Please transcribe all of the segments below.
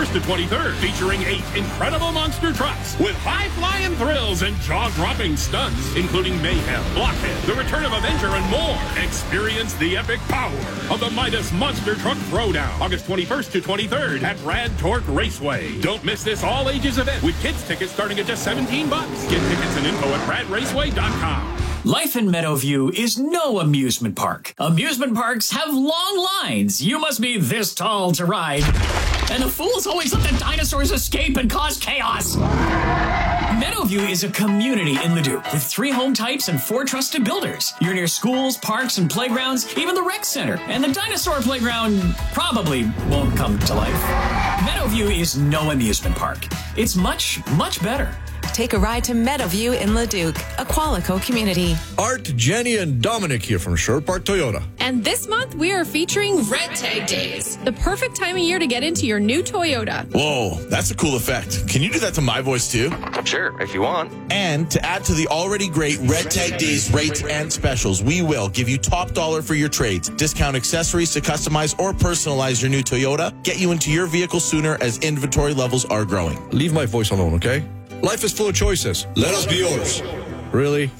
21st to 23rd, featuring 8 incredible monster trucks with high-flying thrills and jaw-dropping stunts, including Mayhem, Blockhead, The Return of Avenger, and more. Experience the epic power of the Midas Monster Truck Throwdown, August 21st to 23rd at Rad Torque Raceway. Don't miss this all-ages event with kids tickets starting at just $17. Get tickets and info at radraceway.com. Life in Meadowview is no amusement park. Amusement parks have long lines. You must be this tall to ride. And the fools always let the dinosaurs escape and cause chaos. Meadowview is a community in Leduc with 3 home types and 4 trusted builders. You're near schools, parks, and playgrounds, even the rec center. And the dinosaur playground probably won't come to life. Meadowview is no amusement park. It's much, much better. Take a ride to Meadowview in Leduc, a Qualico community. Art, Jenny, and Dominic here from Sherwood Park Toyota. And this month, we are featuring Red Tag Days, the perfect time of year to get into your new Toyota. Whoa, that's a cool effect. Can you do that to my voice too? Sure, if you want. And to add to the already great Red Tag Days rates and specials, we will give you top dollar for your trades, discount accessories to customize or personalize your new Toyota, get you into your vehicle sooner as inventory levels are growing. Leave my voice alone, okay? Life is full of choices. Let us be yours. Really?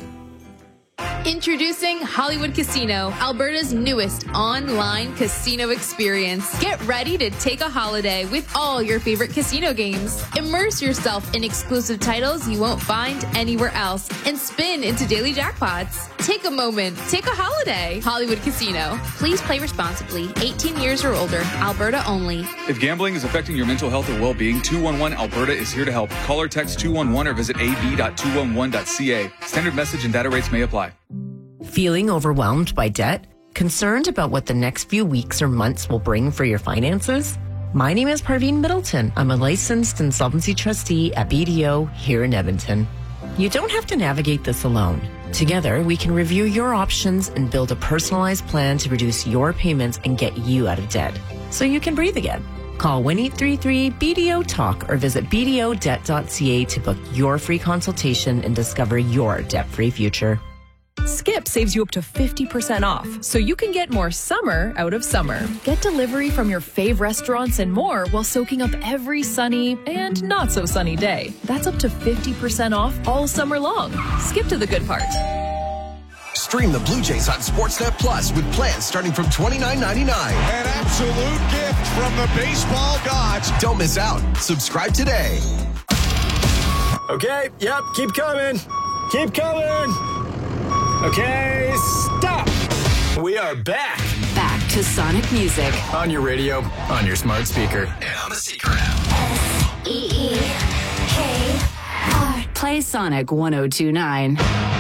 Introducing Hollywood Casino, Alberta's newest online casino experience. Get ready to take a holiday with all your favorite casino games. Immerse yourself in exclusive titles you won't find anywhere else and spin into daily jackpots. Take a moment. Take a holiday. Hollywood Casino. Please play responsibly. 18 years or older. Alberta only. If gambling is affecting your mental health or well-being, 211 Alberta is here to help. Call or text 211 or visit ab.211.ca. Standard message and data rates may apply. Feeling overwhelmed by debt? Concerned about what the next few weeks or months will bring for your finances? My name is Parveen Middleton. I'm a licensed insolvency trustee at BDO here in Edmonton. You don't have to navigate this alone. Together, we can review your options and build a personalized plan to reduce your payments and get you out of debt, so you can breathe again. Call 1-833-BDO-TALK or visit bdodebt.ca to book your free consultation and discover your debt-free future. Skip saves you up to 50% off, so you can get more summer out of summer. Get delivery from your fave restaurants and more while soaking up every sunny and not so sunny day. That's up to 50% off all summer long. Skip to the good part. Stream the Blue Jays on Sportsnet Plus with plans starting from $29.99. An absolute gift from the baseball gods. Don't miss out. Subscribe today. Okay, yep, keep coming. Keep coming. Okay, stop! We are back. Back to Sonic Music. On your radio, on your smart speaker, and on the Seeker app. SEEKR. Play Sonic 102.9.